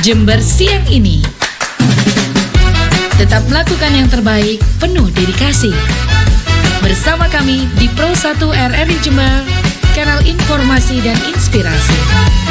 Jember siang ini. Tetap melakukan yang terbaik, penuh dedikasi. Bersama kami di Pro 1 RRI Jember, kanal informasi dan inspirasi.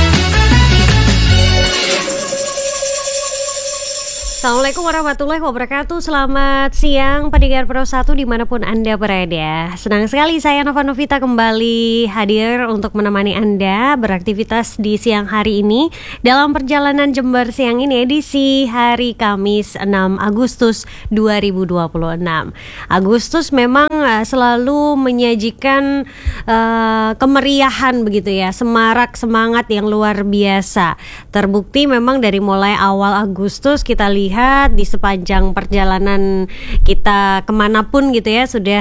Assalamualaikum warahmatullahi wabarakatuh. Selamat siang pendengar Pro 1 dimanapun Anda berada. Senang sekali saya Nova Novita kembali hadir untuk menemani Anda beraktivitas di siang hari ini dalam perjalanan Jember siang ini edisi hari Kamis 6 Agustus 2026. Agustus memang selalu menyajikan kemeriahan begitu ya, semarak semangat yang luar biasa. Terbukti memang dari mulai awal Agustus kita lihat di sepanjang perjalanan kita kemanapun gitu ya sudah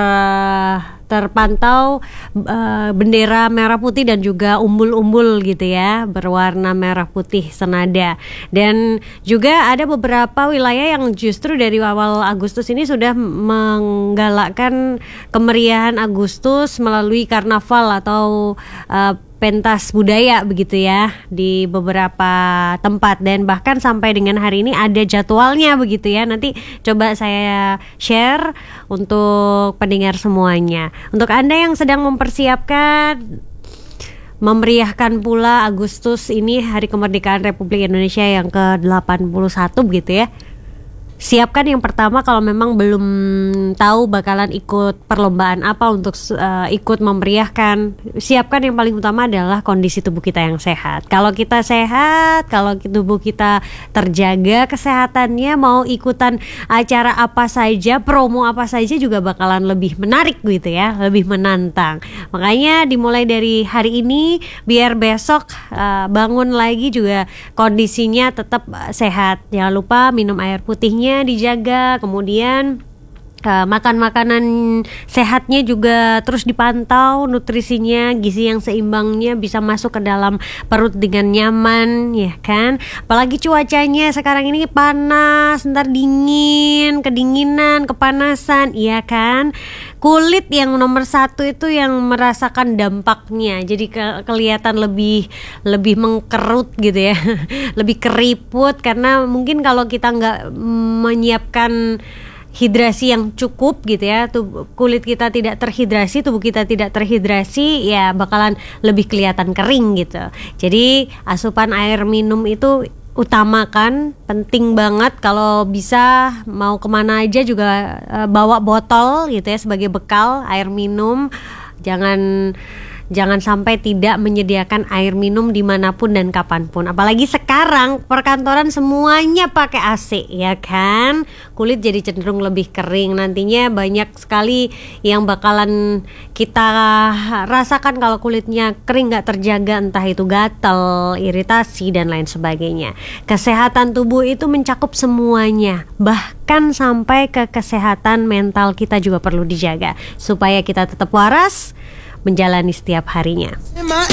terpantau bendera merah putih dan juga umbul-umbul gitu ya berwarna merah putih senada. Dan juga ada beberapa wilayah yang justru dari awal Agustus ini sudah menggalakkan kemeriahan Agustus melalui karnaval atau pentas budaya begitu ya di beberapa tempat, dan bahkan sampai dengan hari ini ada jadwalnya begitu ya. Nanti coba saya share untuk pendengar semuanya. Untuk Anda yang sedang mempersiapkan memeriahkan pula Agustus ini Hari Kemerdekaan Republik Indonesia yang ke-81 begitu ya. Siapkan yang pertama kalau memang belum tahu bakalan ikut perlombaan apa untuk ikut memeriahkan. Siapkan yang paling utama adalah kondisi tubuh kita yang sehat. Kalau kita sehat, kalau tubuh kita terjaga kesehatannya, mau ikutan acara apa saja, promo apa saja juga bakalan lebih menarik gitu ya, lebih menantang. Makanya dimulai dari hari ini biar besok bangun lagi juga kondisinya tetap sehat. Jangan lupa minum air putihnya dijaga, kemudian makan makanan sehatnya juga terus dipantau, nutrisinya, gizi yang seimbangnya bisa masuk ke dalam perut dengan nyaman ya kan. Apalagi cuacanya sekarang ini panas, ntar dingin, kedinginan, kepanasan ya kan. Kulit yang nomor satu itu yang merasakan dampaknya, jadi kelihatan lebih mengkerut gitu ya lebih keriput karena mungkin kalau kita nggak menyiapkan hidrasi yang cukup gitu ya, kulit kita tidak terhidrasi, tubuh kita tidak terhidrasi, ya bakalan lebih kelihatan kering gitu. Jadi asupan air minum itu utamakan, penting banget. Kalau bisa mau kemana aja juga bawa botol gitu ya sebagai bekal air minum. Jangan sampai tidak menyediakan air minum dimanapun dan kapanpun. Apalagi sekarang perkantoran semuanya pakai AC ya kan. Kulit jadi cenderung lebih kering. Nantinya banyak sekali yang bakalan kita rasakan kalau kulitnya kering gak terjaga, entah itu gatal, iritasi dan lain sebagainya. Kesehatan tubuh itu mencakup semuanya, bahkan sampai ke kesehatan mental kita juga perlu dijaga supaya kita tetap waras menjalani setiap harinya.